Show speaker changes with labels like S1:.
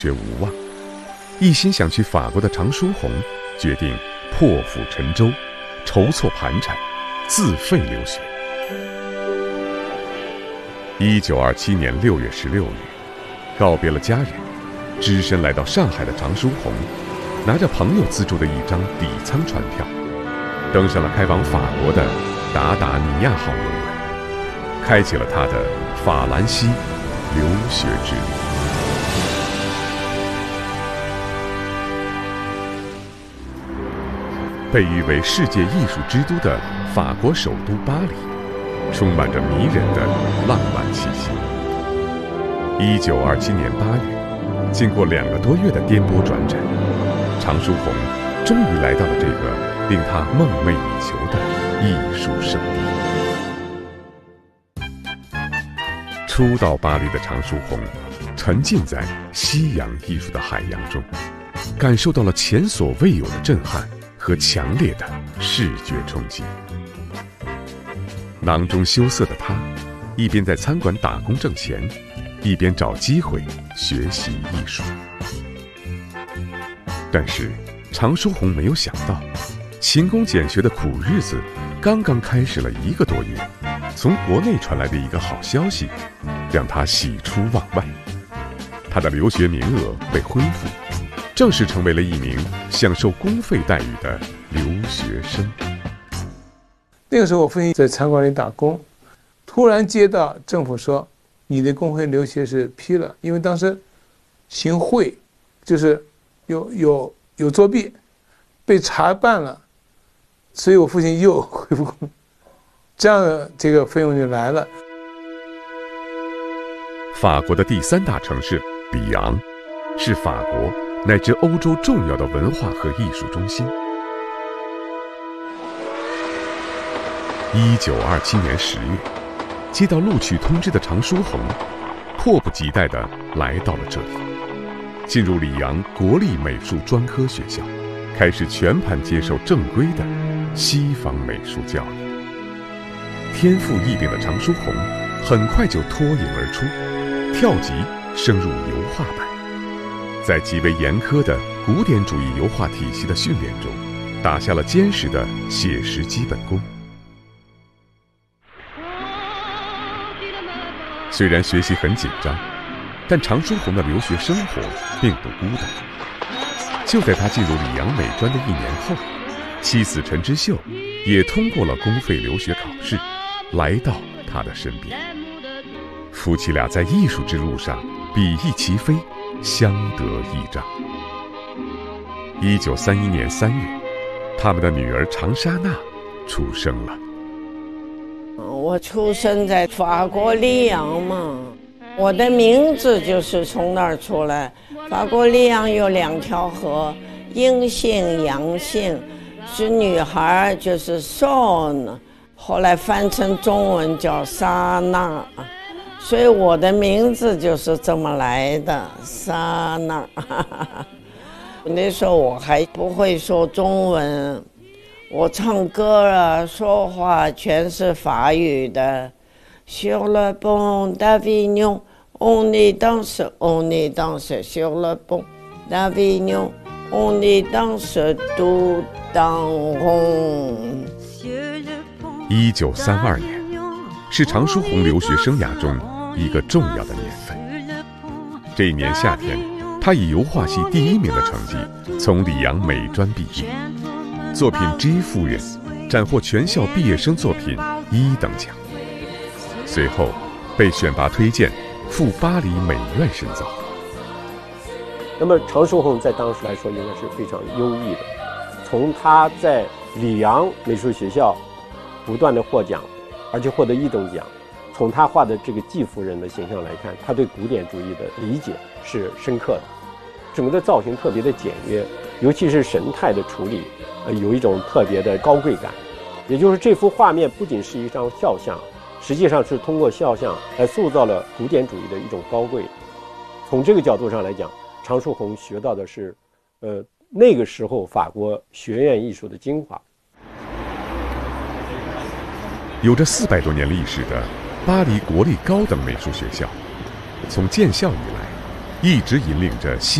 S1: 学无望，一心想去法国的常书鸿决定破釜沉舟，筹措盘缠，自费留学。1927年6月16日，告别了家人，只身来到上海的常书鸿，拿着朋友资助的一张底舱船票，登上了开往法国的达达尼亚号游轮，开启了他的法兰西留学之旅。被誉为世界艺术之都的法国首都巴黎，充满着迷人的浪漫气息。1927年8月，经过2个多月的颠簸转诊，常书鸿终于来到了这个令他梦寐以求的艺术圣地。初到巴黎的常书鸿，沉浸在西洋艺术的海洋中，感受到了前所未有的震撼和强烈的视觉冲击。囊中羞涩的他，一边在餐馆打工挣钱，一边找机会学习艺术。但是常书鸿没有想到，勤工俭学的苦日子刚刚开始了1个多月，从国内传来的一个好消息让他喜出望外，他的留学名额被恢复，正式成为了一名享受公费待遇的留学生。
S2: 那个时候我父亲在餐馆里打工，突然接到政府说你的公费留学是批了，因为当时行贿，就是有作弊，被查办了，所以我父亲又恢复，这样这个费用就来了。
S1: 法国的第3大城市里昂，是法国乃至欧洲重要的文化和艺术中心。1927年10月，接到录取通知的常书鸿，迫不及待地来到了这里，进入里昂国立美术专科学校，开始全盘接受正规的西方美术教育。天赋异禀的常书鸿很快就脱颖而出，跳级升入油画班。在极为严苛的古典主义油画体系的训练中，打下了坚实的写实基本功。虽然学习很紧张，但常书鸿的留学生活并不孤单。就在他进入里昂美专的1年后，妻子陈之秀也通过了公费留学考试，来到他的身边。夫妻俩在艺术之路上比翼齐飞，相得益彰。1931年3月，他们的女儿长沙娜出生了。
S3: 我出生在法国里昂嘛，我的名字就是从那儿出来。法国里昂有2条河，阴性阳性，是女孩就是 Son， 后来翻成中文叫莎娜，所以我的名字就是这么来的，莎娜。那时候我还不会说中文，我唱歌啊说话全是法语的。Sur le pont d'Avignon, on est danse sur le pont d'Avignon, on est danse tout en rond。
S1: 1932年，是常书鸿留学生涯中一个重要的年份。这一年夏天，他以油画系第1名的成绩从里昂美专毕业，作品《G 夫人》斩获全校毕业生作品1等奖。随后被选拔推荐赴巴黎美院深造。
S4: 那么常书鸿在当时来说应该是非常优异的，从他在里昂美术学校不断的获奖，而且获得1等奖，从他画的这个季夫人的形象来看，他对古典主义的理解是深刻的，整个的造型特别的简约，尤其是神态的处理，有一种特别的高贵感。也就是这幅画面不仅是一张肖像，实际上是通过肖像来塑造了古典主义的一种高贵。从这个角度上来讲，常书鸿学到的是那个时候法国学院艺术的精华。
S1: 有着400多年历史的巴黎国立高等美术学校，从建校以来一直引领着西